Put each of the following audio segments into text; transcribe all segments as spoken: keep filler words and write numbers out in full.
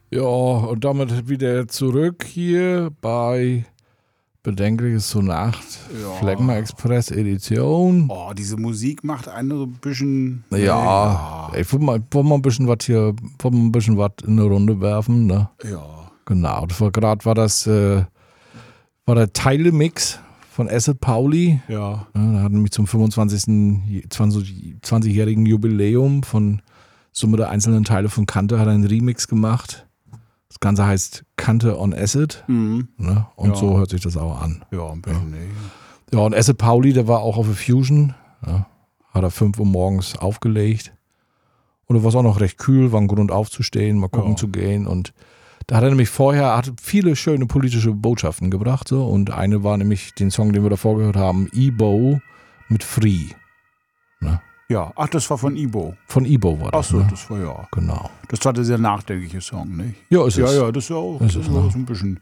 Ja, und damit wieder zurück hier bei Bedenkliches zur Nacht, Ja. Phlegma Express Edition. Oh, diese Musik macht einen so ein bisschen... Ja, ja. ich wollte mal, wollt mal ein bisschen was hier, wollt mal ein bisschen was in eine Runde werfen, ne? Ja. Genau, das war gerade war das, äh, war der Teilemix von Acid Pauli. Ja. Ja, da hat nämlich zum fünfundzwanzigsten zwanzigjährigen Jubiläum von Summe der einzelnen Teile von Kante hat er einen Remix gemacht. Das Ganze heißt Kante on Acid. Mhm. Ne? Und Ja. so hört sich das auch an. Ja, ein bisschen, ja. Ja, und Acid Pauli, der war auch auf der Fusion. Ja, hat er fünf Uhr morgens aufgelegt. Und da war es auch noch recht kühl, war ein Grund aufzustehen, mal gucken Ja. zu gehen. Und da hat er nämlich vorher hat viele schöne politische Botschaften gebracht. So. Und eine war nämlich den Song, den wir davor gehört haben, Ebo mit Free. Ne? Ja, ach, das war von Ibo. Von Ebo war Ach das. so, Ne? das war ja. Genau. Das war der sehr nachdenkliche Song, nicht? Ja, ist Ja, es. ja, das ist ja auch, Ist das es, ist auch ne? so ein bisschen...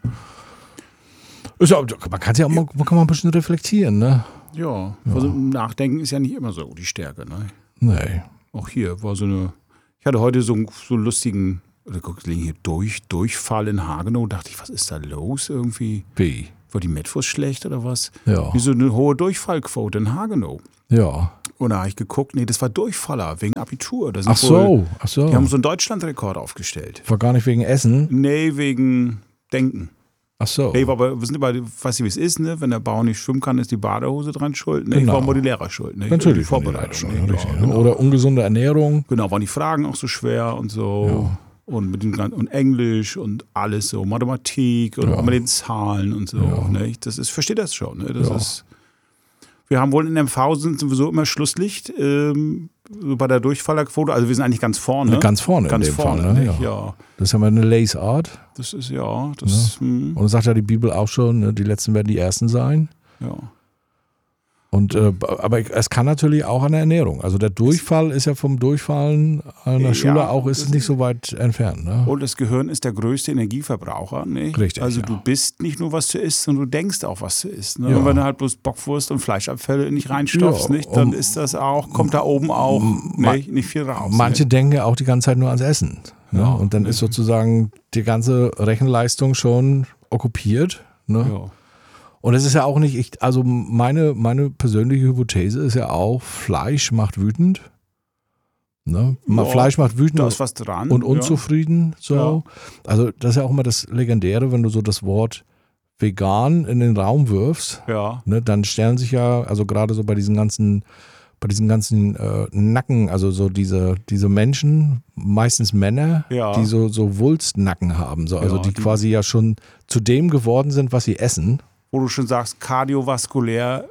Ist ja, man kann ja auch mal, man kann mal ein bisschen reflektieren, ne? Ja, also Nachdenken ist ja nicht immer so die Stärke, ne? Nee. Auch hier war so eine... Ich hatte heute so einen, so einen lustigen... Oder guck, hier durch, Durchfall in Hagenow. Dachte ich, was ist da los irgendwie? Wie? War die Metfus schlecht oder was? Ja. Wie so eine hohe Durchfallquote in Hagenow. Ja. Und da habe ich geguckt, nee, das war Durchfaller wegen Abitur. Da sind Ach wohl, so, ach so. Die haben so einen Deutschlandrekord aufgestellt. War gar nicht wegen Essen. Nee, wegen Denken. Ach so. Nee, aber wir sind bei, weißt du, wie es ist, ne? Wenn der Bauer nicht schwimmen kann, ist die Badehose dran schuld. Nee, Genau. waren mal die Lehrer schuld. Ne? Natürlich. Die Vorbereitung. schon, Ne? richtig, Ja, ne? genau. Oder ungesunde Ernährung. Genau, waren die Fragen auch so schwer und so. Und mit dem ganzen, und Englisch und alles so, Mathematik und Ja. auch mit den Zahlen und so. Ja. Ne? Das ist, versteht das schon. Ne? Das Ja. ist, wir haben wohl in M V sind sowieso immer Schlusslicht ähm, so bei der Durchfallerquote. Also wir sind eigentlich ganz vorne. Ganz vorne Ganz in dem vorne, Fall. Ne? nicht? Ja. Ja. Das ist ja mal eine Lace Art. Das ist ja, das, hm, Und das sagt ja die Bibel auch schon, ne? Die Letzten werden die Ersten sein. ja. Und, äh, aber es kann natürlich auch an der Ernährung. Also der Durchfall ist ja vom Durchfallen an der Ja, Schule auch, ist das es nicht so weit entfernt. Ne? Und das Gehirn ist der größte Energieverbraucher. Nicht? Richtig, Also ja. du bist nicht nur, was du isst, sondern du denkst auch, was du isst. Ne? Ja. Und wenn du halt bloß Bockwurst und Fleischabfälle nicht reinstopfst, Ja, nicht, dann um- ist das auch, kommt da oben auch Ma- nicht, nicht viel raus. Manche nicht? denken ja auch die ganze Zeit nur ans Essen. Ne? Ja. Und dann ist sozusagen die ganze Rechenleistung schon okkupiert. Ne? Ja. Und es ist ja auch nicht, ich, also meine, meine persönliche Hypothese ist ja auch, Fleisch macht wütend. Ne? Ja, Fleisch macht wütend Da ist was dran. und unzufrieden. So. Ja. Also das ist ja auch immer das Legendäre, wenn du so das Wort vegan in den Raum wirfst, Ja. ja. ne, dann stellen sich ja, also gerade so bei diesen ganzen, bei diesen ganzen äh, Nacken, also so diese, diese Menschen, meistens Männer, Ja. die so, so Wulstnacken haben, so, also Ja, die, die- quasi ja schon zu dem geworden sind, was sie essen. Wo du schon sagst, kardiovaskulär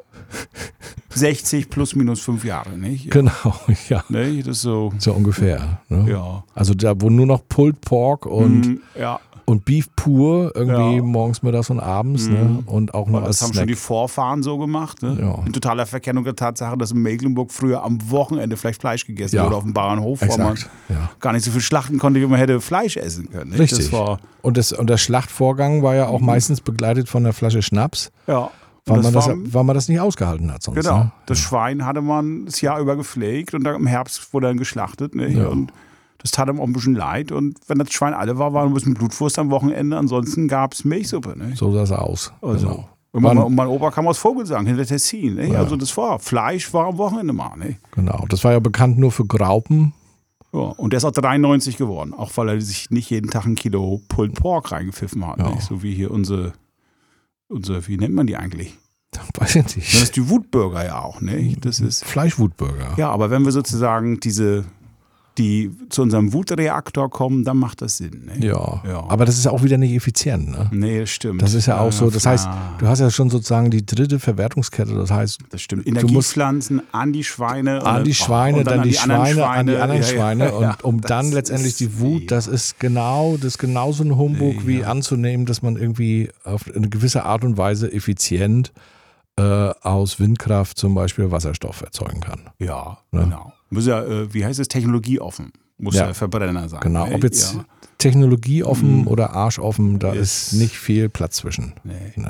sechzig plus minus fünf Jahre, nicht? Ja. Genau, ja, Ne? Das ist so, so ungefähr. Ne? ja. Also da, wo nur noch Pulled Pork und, Mm, ja. und Beef pur irgendwie Ja. morgens, mittags und abends, ne? Mhm. Und auch noch Das als haben schon Snack. die Vorfahren so gemacht. Ne? Ja. In totaler Verkennung der Tatsache, dass in Mecklenburg früher am Wochenende vielleicht Fleisch gegessen Ja. wurde auf dem Bauernhof, weil man Exakt, ja. gar nicht so viel schlachten konnte, wie man hätte Fleisch essen können. Nicht? Richtig. Das war, Und, das, und der Schlachtvorgang war ja auch meistens begleitet von einer Flasche Schnaps, ja. weil, Und man das, war, ja- weil man das nicht ausgehalten hat sonst. genau. Ne? Das Schwein hatte man das Jahr über gepflegt und dann im Herbst wurde dann geschlachtet. Nicht? Ja. Und das tat ihm auch ein bisschen leid. Und wenn das Schwein alle war, war ein bisschen Blutwurst am Wochenende. Ansonsten gab es Milchsuppe. Nicht? So sah es aus. Also, Genau. und, mein, Wann- und mein Opa kam aus Vogelsang, hinter Tessin. Nicht? Ja. Also das war, Fleisch war am Wochenende mal. Nicht? Genau. Das war ja bekannt nur für Graupen. Ja, und der ist auch dreiundneunzig geworden, auch weil er sich nicht jeden Tag ein Kilo Pulled Pork reingepfiffen hat. Ja. Nicht? So wie hier unsere, unsere, wie nennt man die eigentlich? Weiß ich Das nicht. ist die Wutbürger ja auch, ne? Das ist, Fleischwutburger. ja, aber wenn wir sozusagen diese, die zu unserem Wutreaktor kommen, dann macht das Sinn, ne? Ja. Ja. Aber das ist auch wieder nicht effizient. Ne? Nee, das stimmt. Das ist ja auch so. Das heißt, klar. du hast ja schon sozusagen die dritte Verwertungskette. Das heißt, Das stimmt. du musst Energiepflanzen an die Schweine. an und- die Schweine, und dann, die anderen Schweine, an die anderen Ja, ja, Schweine. ja, Und um das dann letztendlich ist die Wut, das ist genau, das ist genauso ein Humbug, wie anzunehmen, dass man irgendwie auf eine gewisse Art und Weise effizient äh, aus Windkraft zum Beispiel Wasserstoff erzeugen kann. Ja, Ne? genau. Muss ja, äh, wie heißt es, technologieoffen. Muss ja, Ja. Verbrenner sein. Genau, ne? ob jetzt Ja. technologieoffen Mhm. oder arschoffen, da Ist- ist nicht viel Platz zwischen. Nee. Nee.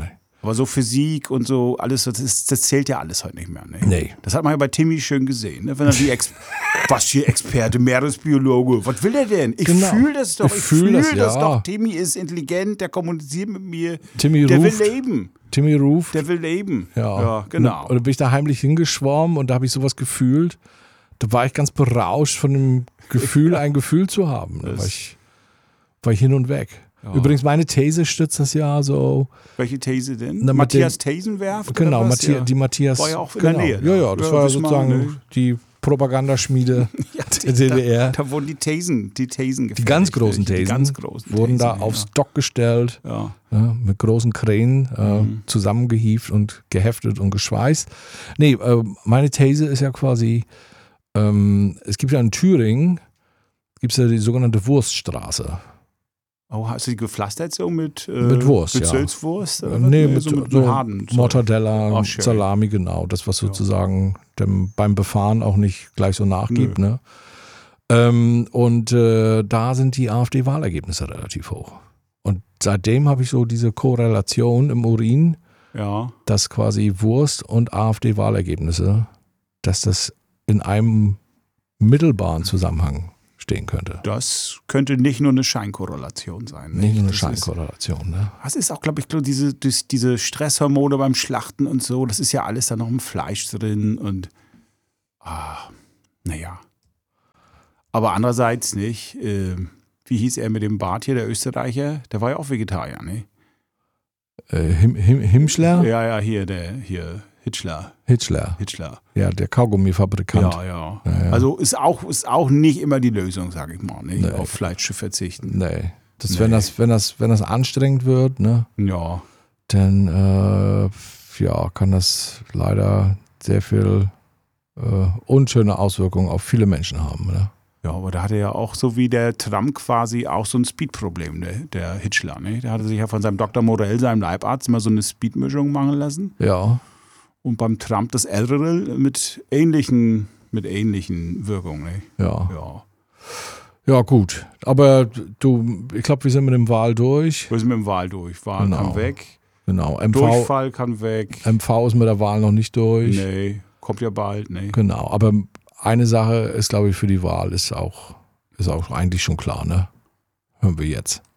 Aber so Physik und so, alles, das, ist, das zählt ja alles heute nicht mehr. Ne? Nee. Das hat man ja bei Timmy schön gesehen. Ne? Wenn er die Ex was für Experte, Meeresbiologe, was will er denn? Ich Genau. fühle das doch, ich, Ich fühl fühle das, das, ja. doch. Timmy ist intelligent, der kommuniziert mit mir. Timmy der ruft. will leben. Timmy ruft. Der will leben. Ja, ja genau. Und dann bin ich da heimlich hingeschwommen und da habe ich sowas gefühlt. Da war ich ganz berauscht von dem Gefühl, ein Gefühl zu haben. Da war ich, war ich hin und weg. Ja. Übrigens, meine These stützt das ja so. Welche These denn? Na, Matthias dem, Thesenwerft? Genau, oder was? Matthias, Ja. die Matthias. War ja auch in genau. der Nähe. Ja, ja, das ja, war ja das sozusagen mal, ne? die Propagandaschmiede ja, der D D R. Da, da wurden die Thesen, die Thesen Die ganz großen Thesen, die ganz großen wurden Thesen, da ja. aufs Dock gestellt, ja. Ja, mit großen Kränen äh, mhm. zusammengehieft und geheftet und geschweißt. Nee, äh, meine These ist ja quasi, ähm, es gibt ja in Thüringen, gibt es ja die sogenannte Wurststraße. Oh, hast du die gepflastert so mit, äh, mit Wurst, mit ja. Sülzwurst? Äh, nee, mit, so mit, so mit Harden. Mortadella, oh, Salami, genau. Das, was sozusagen dem, beim Befahren auch nicht gleich so nachgibt. Ne? Ähm, und äh, da sind die AfD-Wahlergebnisse relativ hoch. Und seitdem habe ich so diese Korrelation im Urin, ja. dass quasi Wurst und AfD-Wahlergebnisse, dass das in einem mittelbaren Zusammenhang stehen könnte. Das könnte nicht nur eine Scheinkorrelation sein. Nicht, nicht nur eine das Scheinkorrelation, ist, ne? Das ist auch, glaube ich, diese, diese Stresshormone beim Schlachten und so, das ist ja alles da noch im Fleisch drin und ah, naja. Aber andererseits nicht, äh, wie hieß er mit dem Bart hier, der Österreicher? Der war ja auch Vegetarier, ne? Äh, Him, Him, Himschler? Ja, ja, hier, der, hier, Hitchler. Hitchler. Hitchler. Ja, der Kaugummifabrikant. Ja, ja, ja, ja. Also ist auch, ist auch nicht immer die Lösung, sage ich mal, nicht? Nee. Auf Fleisch zu verzichten. Nee. Das, Nee. Wenn, das, wenn, das, wenn das anstrengend wird, ne, Ja. dann äh, ja, kann das leider sehr viel äh, unschöne Auswirkungen auf viele Menschen haben. Ne? Ja, aber da hatte er ja auch so wie der Trump quasi auch so ein Speedproblem, ne? Der Hitchler. Ne? Der hatte sich ja von seinem Doktor Morell, seinem Leibarzt, mal so eine Speedmischung machen lassen. Ja. Und beim Trump das Adderall mit ähnlichen, mit ähnlichen Wirkungen. Ne? Ja. Ja. Ja, gut. Aber du, ich glaube, wir sind mit dem Wahl durch. Wir sind mit dem Wahl durch. Wahl Genau. kann weg. Genau. M V, Durchfall kann weg. M V ist mit der Wahl noch nicht durch. Nee, kommt ja bald. Nee. Genau. Aber eine Sache ist, glaube ich, für die Wahl ist auch, ist auch eigentlich schon klar, ne? Hören wir jetzt.